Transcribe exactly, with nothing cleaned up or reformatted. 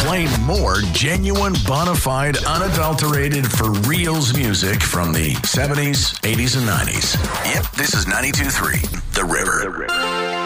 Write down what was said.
play more genuine, bona fide, unadulterated, for reals music from the seventies, eighties, and nineties. Yep, this is ninety-two point three, The River. The River.